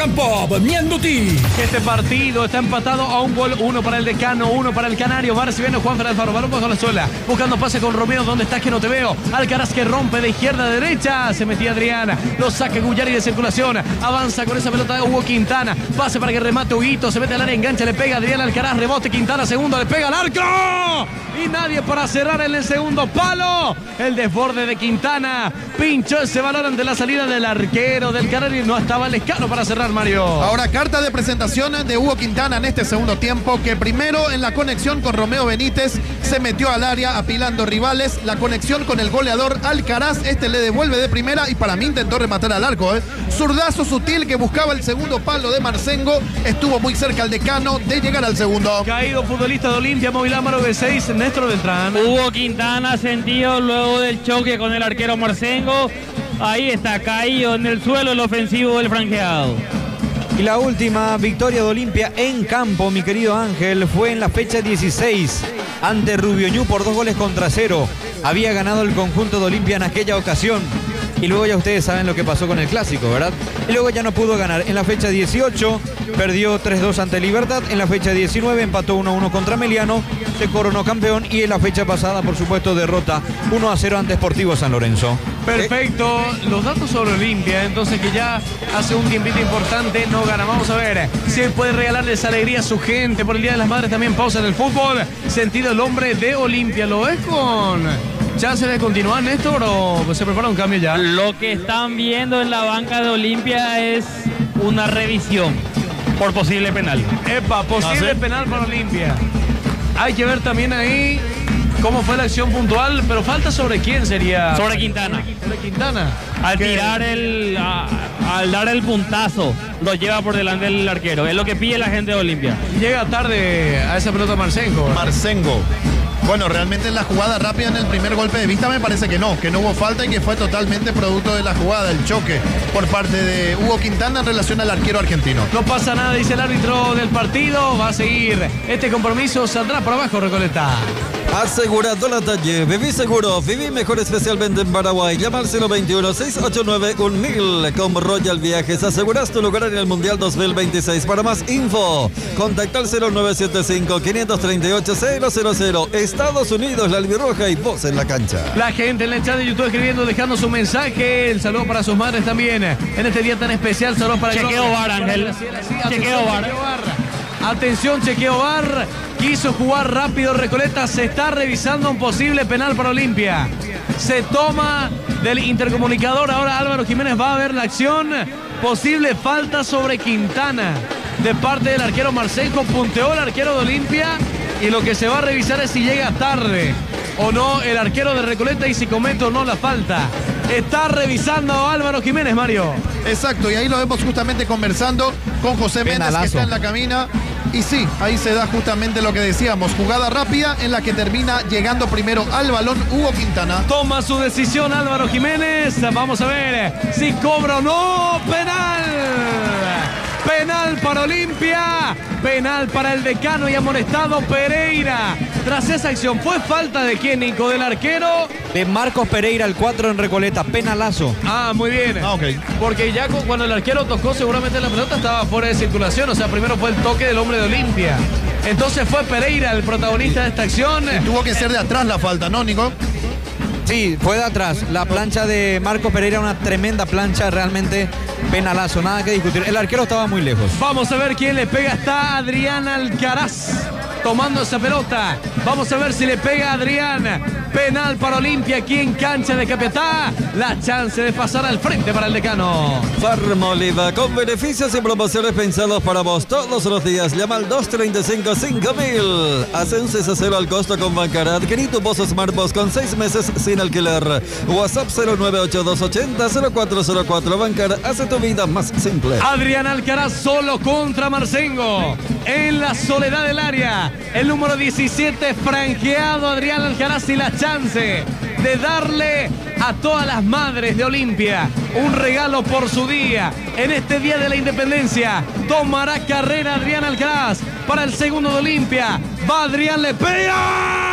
campo, Mienduti. Este partido está empatado a un gol, uno para el Decano, uno para el Canario. Va recibiendo Juan Fernández Faro, balón bajo la suela, buscando pase con Romeo. ¿Dónde estás que no te veo? Alcaraz que rompe de izquierda a derecha, se metía Adrián, lo saca Guyari de circulación, avanza con esa pelota de Hugo Quintana, pase para que remate Huguito, se mete al área, engancha, le pega Adrián Alcaraz, rebote Quintana, segundo, le pega al arco y nadie para cerrar en el segundo palo. El desborde de Quintana pinchó ese balón ante la salida del arquero del Canario, no estaba Lescano para cerrar, Mario. Ahora, carta de presentación de Hugo Quintana en este segundo tiempo, que primero en la conexión con Romeo Benítez se metió al área apilando rivales, la conexión con el goleador Alcaraz, le devuelve de primera y para mí intentó rematar al arco. Zurdazo sutil que buscaba el segundo palo de Marcengo, estuvo muy cerca el Decano de llegar al segundo. Caído futbolista de Olimpia, móvil Ámaro B6, Néstor Beltrán. Hugo Quintana sentido luego del choque con el arquero Marcengo. Ahí está, caído en el suelo el ofensivo del franjeado. Y la última victoria de Olimpia en campo, mi querido Ángel, fue en la fecha 16 ante Rubioñú por 2-0. Había ganado el conjunto de Olimpia en aquella ocasión. Y luego ya ustedes saben lo que pasó con el clásico, ¿verdad? Y luego ya no pudo ganar. En la fecha 18 perdió 3-2 ante Libertad. En la fecha 19 empató 1-1 contra Meliano. Se coronó campeón. Y en la fecha pasada, por supuesto, derrota 1-0 ante Sportivo San Lorenzo. Perfecto. Los datos sobre Olimpia, entonces, que ya hace un tiempito importante no gana. Vamos a ver si él puede regalarles alegría a su gente por el Día de las Madres. También pausa en el fútbol. Sentido el hombre de Olimpia. ¿Lo ves con chance de continuar, Néstor, o se prepara un cambio ya? Lo que están viendo en la banca de Olimpia es una revisión por posible penal. Epa, posible penal para Olimpia. Hay que ver también ahí cómo fue la acción puntual, pero falta sobre quién sería. Sobre Quintana. Sobre Quintana. Al tirar al dar el puntazo, lo lleva por delante del arquero. Es lo que pide la gente de Olimpia. Llega tarde a esa pelota Marcengo. Bueno, realmente en la jugada rápida, en el primer golpe de vista, me parece que no hubo falta y que fue totalmente producto de la jugada, el choque por parte de Hugo Quintana en relación al arquero argentino. No pasa nada, dice el árbitro del partido. Va a seguir este compromiso, saldrá por abajo Recoleta. Asegurando la Talle, viví seguro, viví mejor, especialmente en Paraguay. Llama al 021-689-1000. Con Royal Viajes aseguras tu lugar en el Mundial 2026. Para más info, contacta al 0975-538-000. Estados Unidos, la albirroja y voz en la cancha. La gente en la chat de YouTube escribiendo, dejando su mensaje. El saludo para sus madres también. En este día tan especial, saludos para Chequeo VAR, Ángel. Chequeo VAR. Atención, chequeo VAR. Quiso jugar rápido Recoleta. Se está revisando un posible penal para Olimpia. Se toma del intercomunicador. Ahora Álvaro Jiménez va a ver la acción. Posible falta sobre Quintana de parte del arquero Marcengo. Punteó el arquero de Olimpia. Y lo que se va a revisar es si llega tarde o no el arquero de Recoleta y si comete o no la falta. Está revisando Álvaro Jiménez, Mario. Exacto, y ahí lo vemos justamente conversando con José Méndez, que está en la cabina. Y sí, ahí se da justamente lo que decíamos, jugada rápida en la que termina llegando primero al balón Hugo Quintana. Toma su decisión Álvaro Jiménez. Vamos a ver si cobra o no. Penal. Penal para Olimpia. Penal para el Decano y amonestado Pereira. Tras esa acción, ¿fue falta de quién, Nico? ¿Del arquero? De Marcos Pereira, el 4 en Recoleta, penalazo. Ah, muy bien. Okay. Porque ya cuando el arquero tocó, seguramente la pelota estaba fuera de circulación. O sea, primero fue el toque del hombre de Olimpia. Entonces fue Pereira el protagonista de esta acción. Y tuvo que ser de atrás la falta, ¿no, Nico? Sí, fue de atrás. La plancha de Marcos Pereira, una tremenda plancha, realmente penalazo, nada que discutir. El arquero estaba muy lejos. Vamos a ver quién le pega. Está Adrián Alcaraz tomando esa pelota. Vamos a ver si le pega a Adrián. Penal para Olimpia aquí en cancha de Capiatá. La chance de pasar al frente para el Decano. Farmoliva, con beneficios y promociones pensados para vos todos los días. Llama al 235-5000. Hace un cese al costo con Bancara. Adquirí tu Pozo Smart Post con 6 meses sin alquiler. WhatsApp 098-280-0404. Bancara hace tu vida más simple. Adrián Alcaraz solo contra Marcengo. En la soledad del área. El número 17 franqueado Adrián Alcaraz y la chance de darle a todas las madres de Olimpia un regalo por su día. En este Día de la Independencia tomará carrera Adrián Alcaraz para el segundo de Olimpia. Va Adrián, le pega.